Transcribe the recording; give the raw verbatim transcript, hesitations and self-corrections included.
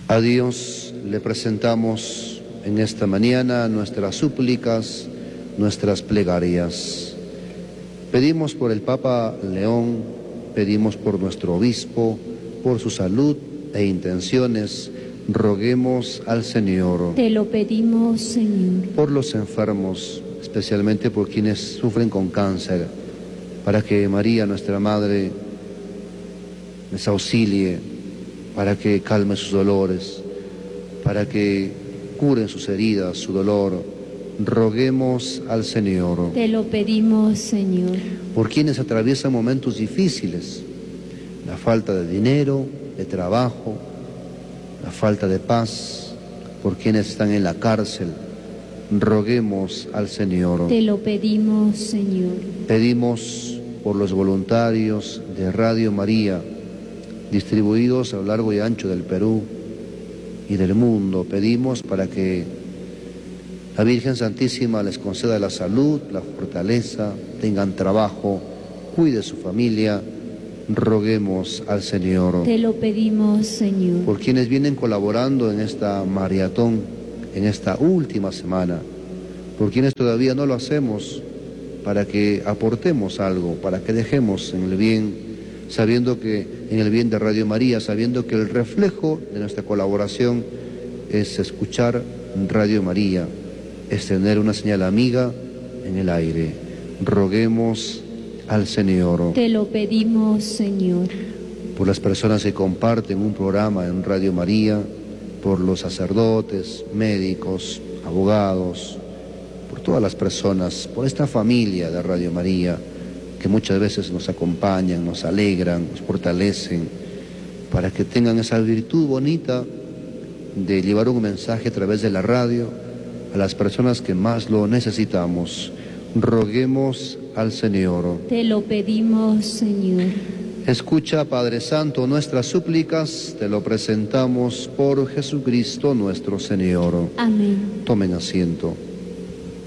A Dios le presentamos en esta mañana nuestras súplicas, nuestras plegarias. Pedimos por el Papa León, pedimos por nuestro obispo, por su salud e intenciones. Roguemos al Señor. Te lo pedimos, Señor. Por los enfermos, especialmente por quienes sufren con cáncer, para que María, nuestra Madre, les auxilie, para que calme sus dolores, para que curen sus heridas, su dolor. Roguemos al Señor. Te lo pedimos, Señor. Por quienes atraviesan momentos difíciles, la falta de dinero, de trabajo, la falta de paz, por quienes están en la cárcel, roguemos al Señor. Te lo pedimos, Señor. Pedimos por los voluntarios de Radio María, distribuidos a lo largo y ancho del Perú y del mundo. Pedimos para que la Virgen Santísima les conceda la salud, la fortaleza, tengan trabajo, cuide su familia. Roguemos al Señor. Te lo pedimos, Señor. Por quienes vienen colaborando en esta maratón, en esta última semana, por quienes todavía no lo hacemos, para que aportemos algo, para que dejemos en el bien, sabiendo que en el bien de Radio María, sabiendo que el reflejo de nuestra colaboración es escuchar Radio María, es tener una señal amiga en el aire. Roguemos al Señor. Te lo pedimos, Señor. Por las personas que comparten un programa en Radio María, por los sacerdotes, médicos, abogados, por todas las personas, por esta familia de Radio María, que muchas veces nos acompañan, nos alegran, nos fortalecen, para que tengan esa virtud bonita de llevar un mensaje a través de la radio a las personas que más lo necesitamos. Roguemos al Señor. Te lo pedimos, Señor. Escucha, Padre Santo, nuestras súplicas, te lo presentamos por Jesucristo nuestro Señor. Amén. Tomen asiento.